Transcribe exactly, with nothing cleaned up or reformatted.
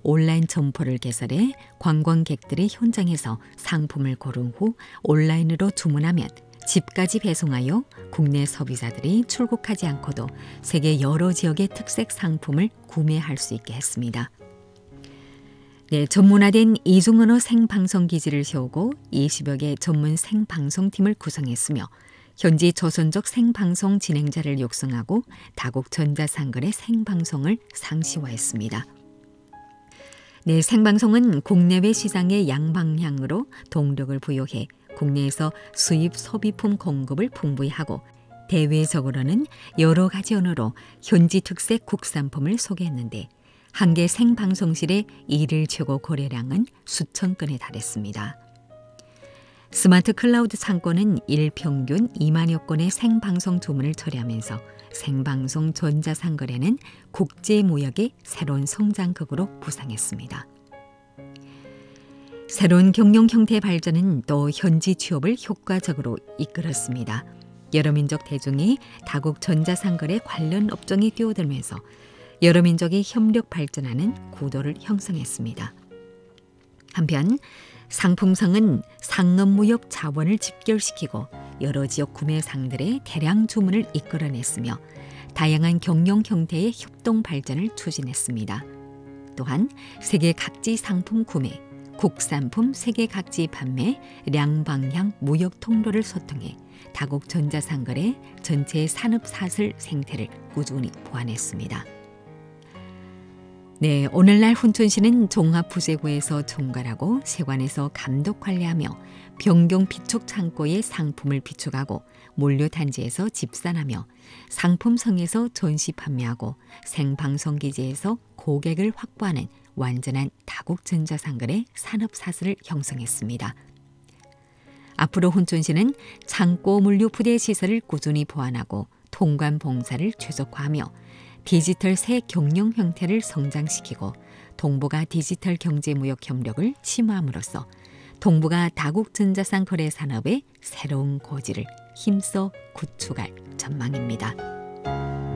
온라인 점포를 개설해 관광객들이 현장에서 상품을 고른 후 온라인으로 주문하면 집까지 배송하여 국내 소비자들이 출국하지 않고도 세계 여러 지역의 특색 상품을 구매할 수 있게 했습니다. 네, 전문화된 이중언어 생방송 기지를 세우고 이십여 개 전문 생방송팀을 구성했으며 현지 조선족 생방송 진행자를 육성하고 다국 전자상거래 생방송을 상시화했습니다. 네, 생방송은 국내외 시장의 양방향으로 동력을 부여해 국내에서 수입 소비품 공급을 풍부히 하고 대외적으로는 여러 가지 언어로 현지 특색 국산품을 소개했는데 한 개 생방송실의 일일 최고 거래량은 수천 건에 달했습니다. 스마트 클라우드 창고는 일평균 이만여 건의 생방송 주문을 처리하면서 생방송 전자상거래는 국제무역의 새로운 성장극으로 부상했습니다. 새로운 경영 형태 발전은 또 현지 취업을 효과적으로 이끌었습니다. 여러 민족 대중이 다국 전자상거래 관련 업종에 뛰어들면서 여러 민족이 협력 발전하는 구도를 형성했습니다. 한편 상품성은 상업무역 자원을 집결시키고 여러 지역 구매상들의 대량 주문을 이끌어냈으며 다양한 경영 형태의 협동 발전을 추진했습니다. 또한 세계 각지 상품 구매, 국산품 세계 각지 판매, 량방향 무역 통로를 소통해 다국 전자상거래 전체 산업사슬 생태를 꾸준히 보완했습니다. 네, 오늘날 훈촌시는 종합부재구에서 총괄하고 세관에서 감독 관리하며 변경 비축 창고에 상품을 비축하고 물류단지에서 집산하며 상품성에서 전시 판매하고 생방송기지에서 고객을 확보하는 완전한 다국 전자상거래 산업사슬을 형성했습니다. 앞으로 훈촌시는 창고 물류 부대 시설을 꾸준히 보완하고 통관 봉사를 최적화하며 디지털 새 경영 형태를 성장시키고 동북아 디지털 경제무역 협력을 심화함으로써 동북아 다국 전자상 거래 산업의 새로운 고지를 힘써 구축할 전망입니다.